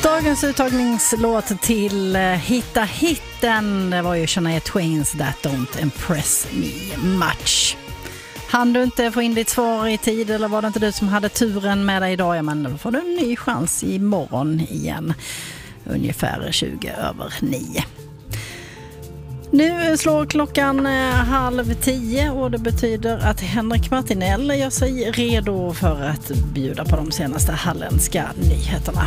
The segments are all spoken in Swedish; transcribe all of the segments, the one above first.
Dagens uttagningslåt till Hitta Hitten, det var ju Shania Twains That Don't Impress Me Much. Han du inte få in ditt svar i tid, eller var det inte du som hade turen med dig idag? Ja, men då får du en ny chans imorgon igen, ungefär 9:20. Nu slår klockan 9:30 och det betyder att Henrik Martinell gör sig redo för att bjuda på de senaste halländska nyheterna.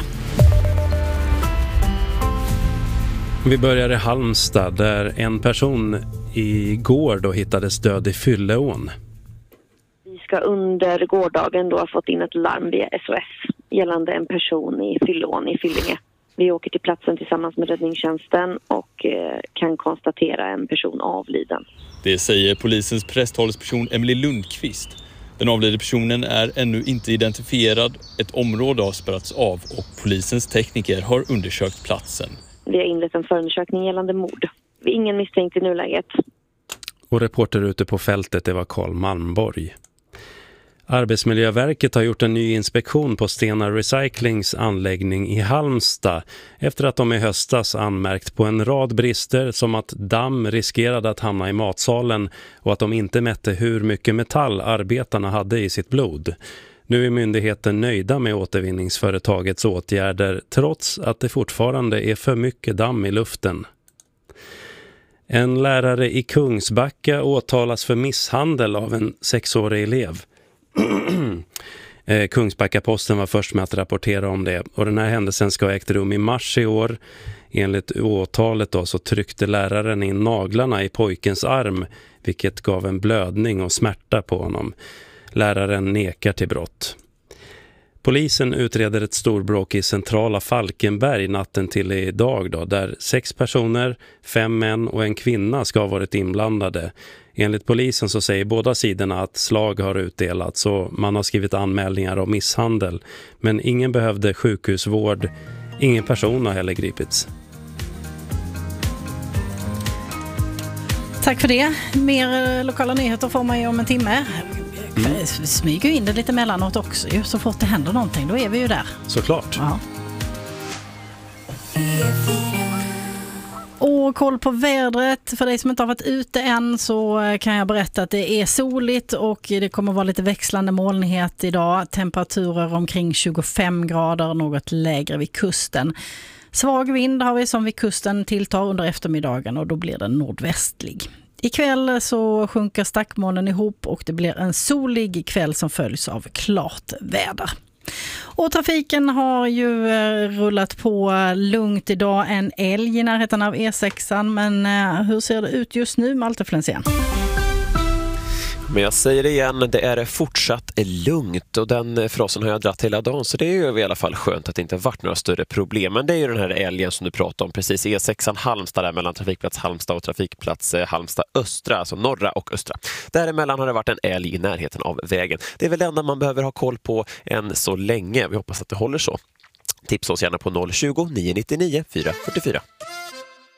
Vi börjar i Halmstad där en person igår då hittades död i Fylleån. Vi ska under gårdagen då ha fått in ett larm via SOS gällande en person i Fylleån i Fyllinge. Vi åker till platsen tillsammans med räddningstjänsten och kan konstatera en person avliden. Det säger polisens presstalesperson Emily Lundqvist. Den avlidna personen är ännu inte identifierad. Ett område har spärrats av och polisens tekniker har undersökt platsen. Vi har inlett en förundersökning gällande mord. Vi är ingen misstänkt i nuläget. Och reporter ute på fältet, det var Carl Malmborg. Arbetsmiljöverket har gjort en ny inspektion på Stena Recyclings anläggning i Halmstad efter att de i höstas anmärkt på en rad brister som att damm riskerade att hamna i matsalen och att de inte mätte hur mycket metall arbetarna hade i sitt blod. Nu är myndigheten nöjda med återvinningsföretagets åtgärder trots att det fortfarande är för mycket damm i luften. En lärare i Kungsbacka åtalas för misshandel av en 6-årig elev. Kungsbacka-Posten var först med att rapportera om det, och den här händelsen ska ha ägt rum i mars i år. Enligt åtalet då så tryckte läraren in naglarna i pojkens arm, vilket gav en blödning och smärta på honom. Läraren nekar till brott. Polisen utreder ett storbråk i centrala Falkenberg natten till idag då, där 6 personer, 5 män och en kvinna ska ha varit inblandade. Enligt polisen så säger båda sidorna att slag har utdelats och man har skrivit anmälningar om misshandel. Men ingen behövde sjukhusvård, ingen person har heller gripits. Tack för det. Mer lokala nyheter får man ju om en timme. Vi smyger in det lite mellanåt också. Så fort det händer någonting, då är vi ju där. Såklart. Ja. Och koll på vädret. För dig som inte har varit ute än så kan jag berätta att det är soligt och det kommer vara lite växlande molnighet idag. Temperaturer omkring 25 grader, något lägre vid kusten. Svag vind har vi som vid kusten tilltar under eftermiddagen och då blir den nordvästlig. Ikväll så sjunker stackmolnen ihop och det blir en solig kväll som följs av klart väder. Och trafiken har ju rullat på lugnt idag, en älg i närheten av E6, men hur ser det ut just nu, Malte Flensén? Men jag säger det igen, det är fortsatt lugnt och den frasen har jag dratt hela dagen, så det är ju i alla fall skönt att det inte varit några större problem. Men det är ju den här älgen som du pratade om precis, E6 Halmstad där mellan trafikplats Halmstad och trafikplats Halmstad Östra, alltså norra och östra. Däremellan har det varit en älg i närheten av vägen. Det är väl det enda man behöver ha koll på än så länge. Vi hoppas att det håller så. Tipsa oss gärna på 020 999 444.